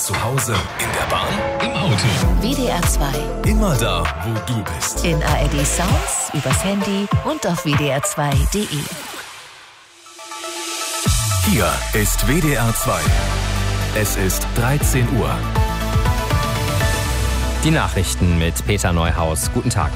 Zu Hause, in der Bahn, im Auto. WDR 2. Immer da, wo du bist. In ARD Sounds, übers Handy und auf WDR2.de. Hier ist WDR 2. Es ist 13 Uhr. Die Nachrichten mit Peter Neuhaus. Guten Tag.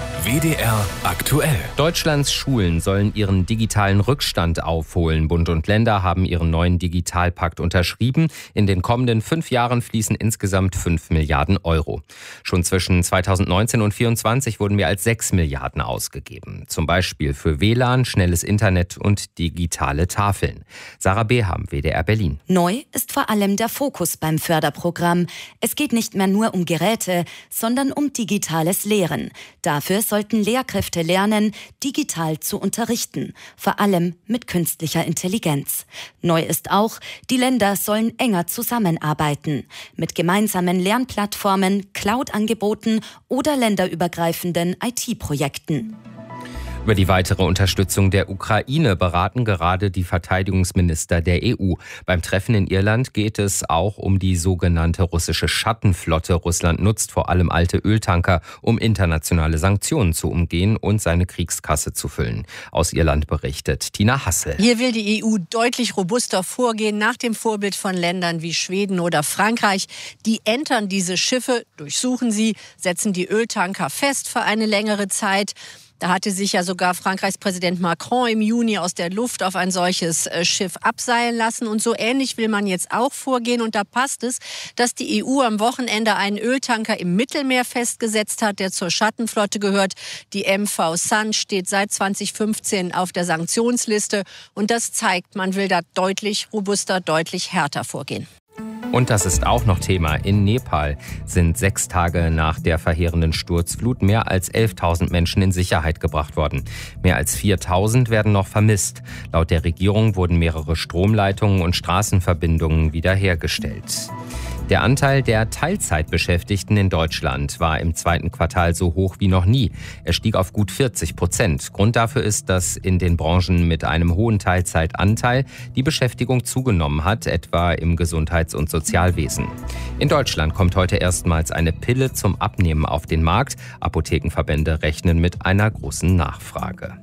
WDR aktuell. Deutschlands Schulen sollen ihren digitalen Rückstand aufholen. Bund und Länder haben ihren neuen Digitalpakt unterschrieben. In den kommenden 5 Jahren fließen insgesamt 5 Milliarden Euro. Schon zwischen 2019 und 2024 wurden mehr als 6 Milliarden ausgegeben. Zum Beispiel für WLAN, schnelles Internet und digitale Tafeln. Sarah Beham, WDR Berlin. Neu ist vor allem der Fokus beim Förderprogramm. Es geht nicht mehr nur um Geräte, sondern um digitales Lehren. Dafür sollten Lehrkräfte lernen, digital zu unterrichten, vor allem mit künstlicher Intelligenz. Neu ist auch, die Länder sollen enger zusammenarbeiten, mit gemeinsamen Lernplattformen, Cloud-Angeboten oder länderübergreifenden IT-Projekten. Über die weitere Unterstützung der Ukraine beraten gerade die Verteidigungsminister der EU. Beim Treffen in Irland geht es auch um die sogenannte russische Schattenflotte. Russland nutzt vor allem alte Öltanker, um internationale Sanktionen zu umgehen und seine Kriegskasse zu füllen. Aus Irland berichtet Tina Hassel. Hier will die EU deutlich robuster vorgehen, nach dem Vorbild von Ländern wie Schweden oder Frankreich. Die entern diese Schiffe, durchsuchen sie, setzen die Öltanker fest für eine längere Zeit. Da hatte sich ja sogar Frankreichs Präsident Macron im Juni aus der Luft auf ein solches Schiff abseilen lassen. Und so ähnlich will man jetzt auch vorgehen. Und da passt es, dass die EU am Wochenende einen Öltanker im Mittelmeer festgesetzt hat, der zur Schattenflotte gehört. Die MV Sun steht seit 2015 auf der Sanktionsliste. Und das zeigt, man will da deutlich robuster, deutlich härter vorgehen. Und das ist auch noch Thema. In Nepal sind 6 Tage nach der verheerenden Sturzflut mehr als 11.000 Menschen in Sicherheit gebracht worden. Mehr als 4.000 werden noch vermisst. Laut der Regierung wurden mehrere Stromleitungen und Straßenverbindungen wiederhergestellt. Der Anteil der Teilzeitbeschäftigten in Deutschland war im 2. Quartal so hoch wie noch nie. Er stieg auf gut 40%. Grund dafür ist, dass in den Branchen mit einem hohen Teilzeitanteil die Beschäftigung zugenommen hat, etwa im Gesundheits- und Sozialwesen. In Deutschland kommt heute erstmals eine Pille zum Abnehmen auf den Markt. Apothekenverbände rechnen mit einer großen Nachfrage.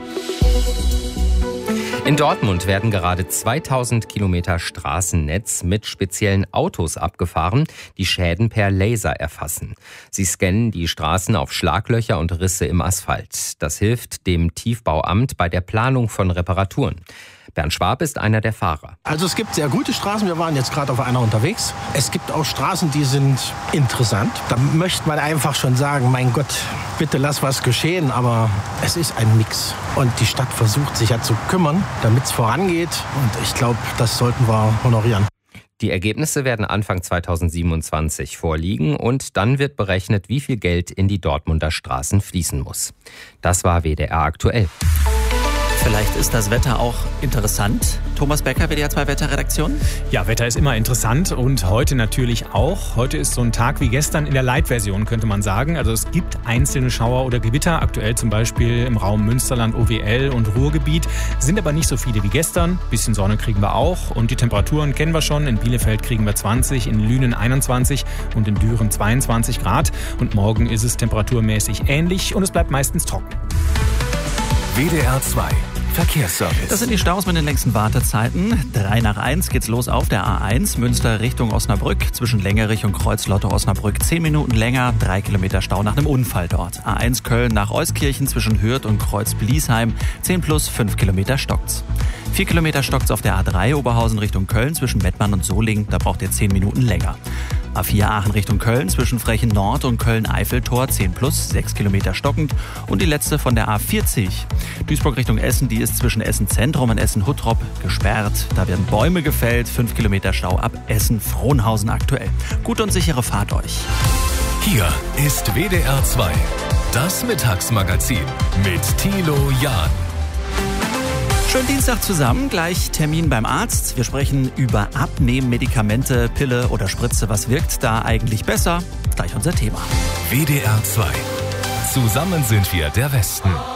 In Dortmund werden gerade 2000 Kilometer Straßennetz mit speziellen Autos abgefahren, die Schäden per Laser erfassen. Sie scannen die Straßen auf Schlaglöcher und Risse im Asphalt. Das hilft dem Tiefbauamt bei der Planung von Reparaturen. Bernd Schwab ist einer der Fahrer. Also es gibt sehr gute Straßen, wir waren jetzt gerade auf einer unterwegs. Es gibt auch Straßen, die sind interessant. Da möchte man einfach schon sagen, mein Gott, bitte lass was geschehen. Aber es ist ein Mix. Und die Stadt versucht sich ja zu kümmern, damit es vorangeht. Und ich glaube, das sollten wir honorieren. Die Ergebnisse werden Anfang 2027 vorliegen und dann wird berechnet, wie viel Geld in die Dortmunder Straßen fließen muss. Das war WDR aktuell. Vielleicht ist das Wetter auch interessant. Thomas Becker, WDR 2 Wetterredaktion. Ja, Wetter ist immer interessant und heute natürlich auch. Heute ist so ein Tag wie gestern in der Light-Version, könnte man sagen. Also es gibt einzelne Schauer oder Gewitter, aktuell zum Beispiel im Raum Münsterland, OWL und Ruhrgebiet. Sind aber nicht so viele wie gestern. Bisschen Sonne kriegen wir auch und die Temperaturen kennen wir schon. In Bielefeld kriegen wir 20, in Lünen 21 und in Düren 22 Grad. Und morgen ist es temperaturmäßig ähnlich und es bleibt meistens trocken. WDR 2 Verkehrsservice. Das sind die Staus mit den längsten Wartezeiten. 3 nach 1 geht's los auf der A1 Münster Richtung Osnabrück. Zwischen Längerich und Kreuz-Lotte-Osnabrück 10 Minuten länger, 3 Kilometer Stau nach einem Unfall dort. A1 Köln nach Euskirchen zwischen Hürth und Kreuz-Bliesheim 10 plus 5 Kilometer stockt's. 4 Kilometer stockt's auf der A3 Oberhausen Richtung Köln zwischen Mettmann und Solingen. Da braucht ihr 10 Minuten länger. A4 Aachen Richtung Köln zwischen Frechen Nord und Köln-Eiffeltor 10 plus 6 Kilometer stockend. Und die letzte von der A40 Duisburg Richtung Essen, die ist zwischen Essen Zentrum und Essen Huttrop gesperrt. Da werden Bäume gefällt, 5 Kilometer Stau ab Essen-Frohnhausen aktuell. Gute und sichere Fahrt euch. Hier ist WDR 2, das Mittagsmagazin mit Thilo Jahn. Schönen Dienstag zusammen, gleich Termin beim Arzt. Wir sprechen über Abnehmmedikamente, Pille oder Spritze. Was wirkt da eigentlich besser? Gleich unser Thema. WDR 2. Zusammen sind wir der Westen.